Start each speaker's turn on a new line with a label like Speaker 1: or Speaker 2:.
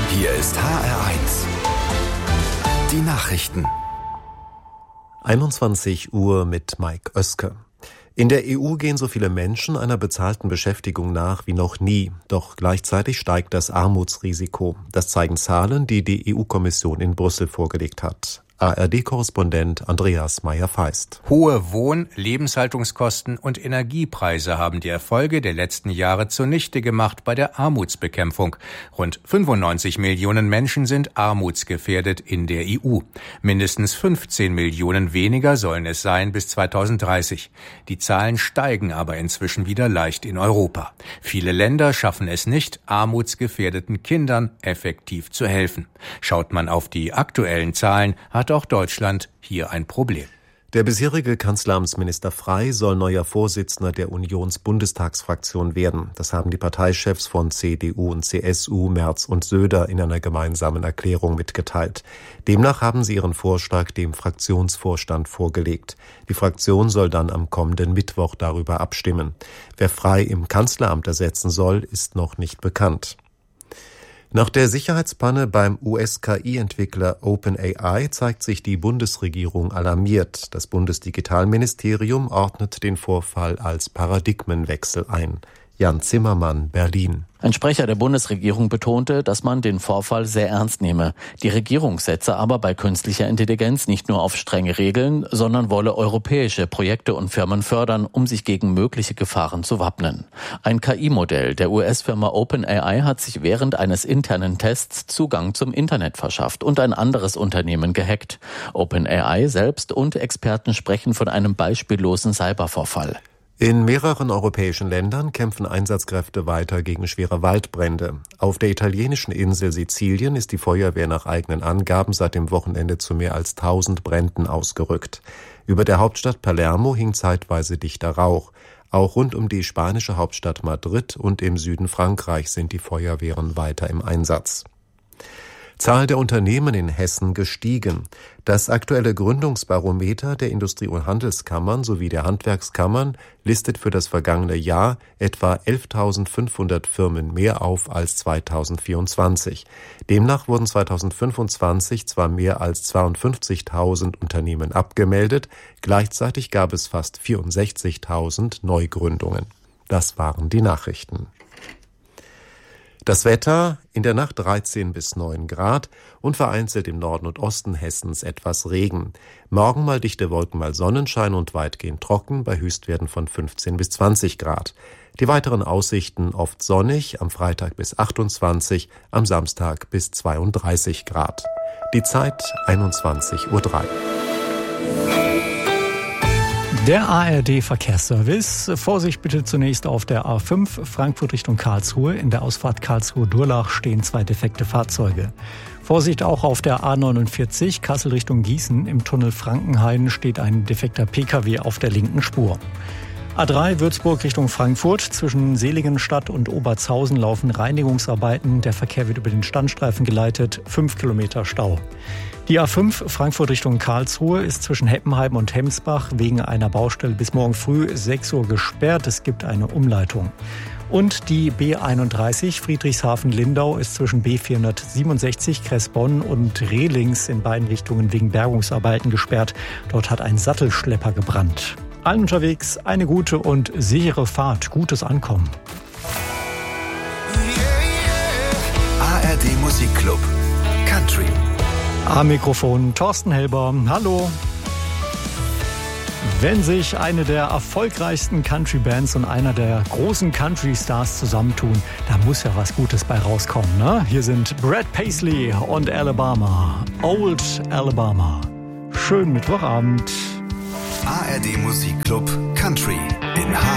Speaker 1: Hier ist HR1. Die Nachrichten.
Speaker 2: 21 Uhr mit Mike Oeske. In der EU gehen so viele Menschen einer bezahlten Beschäftigung nach wie noch nie. Doch gleichzeitig steigt das Armutsrisiko. Das zeigen Zahlen, die die EU-Kommission in Brüssel vorgelegt hat. ARD-Korrespondent Andreas Meyer-Feist.
Speaker 3: Hohe Wohn-, Lebenshaltungskosten und Energiepreise haben die Erfolge der letzten Jahre zunichte gemacht bei der Armutsbekämpfung. Rund 95 Millionen Menschen sind armutsgefährdet in der EU. Mindestens 15 Millionen weniger sollen es sein bis 2030. Die Zahlen steigen aber inzwischen wieder leicht in Europa. Viele Länder schaffen es nicht, armutsgefährdeten Kindern effektiv zu helfen. Schaut man auf die aktuellen Zahlen, hat auch Deutschland hier ein Problem.
Speaker 2: Der bisherige Kanzleramtsminister Frey soll neuer Vorsitzender der Unionsbundestagsfraktion werden. Das haben die Parteichefs von CDU und CSU, Merz und Söder, in einer gemeinsamen Erklärung mitgeteilt. Demnach haben sie ihren Vorschlag dem Fraktionsvorstand vorgelegt. Die Fraktion soll dann am kommenden Mittwoch darüber abstimmen. Wer Frey im Kanzleramt ersetzen soll, ist noch nicht bekannt. Nach der Sicherheitspanne beim US-KI-Entwickler OpenAI zeigt sich die Bundesregierung alarmiert. Das Bundesdigitalministerium ordnet den Vorfall als Paradigmenwechsel ein. Jan Zimmermann, Berlin.
Speaker 4: Ein Sprecher der Bundesregierung betonte, dass man den Vorfall sehr ernst nehme. Die Regierung setze aber bei künstlicher Intelligenz nicht nur auf strenge Regeln, sondern wolle europäische Projekte und Firmen fördern, um sich gegen mögliche Gefahren zu wappnen. Ein KI-Modell der US-Firma OpenAI hat sich während eines internen Tests Zugang zum Internet verschafft und ein anderes Unternehmen gehackt. OpenAI selbst und Experten sprechen von einem beispiellosen Cybervorfall.
Speaker 2: In mehreren europäischen Ländern kämpfen Einsatzkräfte weiter gegen schwere Waldbrände. Auf der italienischen Insel Sizilien ist die Feuerwehr nach eigenen Angaben seit dem Wochenende zu mehr als 1000 Bränden ausgerückt. Über der Hauptstadt Palermo hing zeitweise dichter Rauch. Auch rund um die spanische Hauptstadt Madrid und im Süden Frankreichs sind die Feuerwehren weiter im Einsatz. Zahl der Unternehmen in Hessen gestiegen. Das aktuelle Gründungsbarometer der Industrie- und Handelskammern sowie der Handwerkskammern listet für das vergangene Jahr etwa 11.500 Firmen mehr auf als 2024. Demnach wurden 2025 zwar mehr als 52.000 Unternehmen abgemeldet, gleichzeitig gab es fast 64.000 Neugründungen. Das waren die Nachrichten. Das Wetter: in der Nacht 13 bis 9 Grad und vereinzelt im Norden und Osten Hessens etwas Regen. Morgen mal dichte Wolken, mal Sonnenschein und weitgehend trocken bei Höchstwerten von 15 bis 20 Grad. Die weiteren Aussichten: oft sonnig, am Freitag bis 28, am Samstag bis 32 Grad. Die Zeit 21:03 Uhr.
Speaker 5: Der ARD-Verkehrsservice. Vorsicht bitte zunächst auf der A5 Frankfurt Richtung Karlsruhe. In der Ausfahrt Karlsruhe-Durlach stehen 2 defekte Fahrzeuge. Vorsicht auch auf der A49 Kassel Richtung Gießen. Im Tunnel Frankenhain steht ein defekter Pkw auf der linken Spur. A3 Würzburg Richtung Frankfurt. Zwischen Seligenstadt und Obertshausen laufen Reinigungsarbeiten. Der Verkehr wird über den Standstreifen geleitet. 5 Kilometer Stau. Die A5 Frankfurt Richtung Karlsruhe ist zwischen Heppenheim und Hemsbach wegen einer Baustelle bis morgen früh 6 Uhr gesperrt. Es gibt eine Umleitung. Und die B31 Friedrichshafen-Lindau ist zwischen B467 Kressbonn und Rehlings in beiden Richtungen wegen Bergungsarbeiten gesperrt. Dort hat ein Sattelschlepper gebrannt. Allen unterwegs eine gute und sichere Fahrt, gutes Ankommen.
Speaker 1: ARD Musikclub Country.
Speaker 5: Am Mikrofon Thorsten Helber. Hallo. Wenn sich eine der erfolgreichsten Country-Bands und einer der großen Country-Stars zusammentun, da muss ja was Gutes bei rauskommen, ne? Hier sind Brad Paisley und Alabama. Old Alabama. Schönen Mittwochabend.
Speaker 1: ARD Musikclub Country in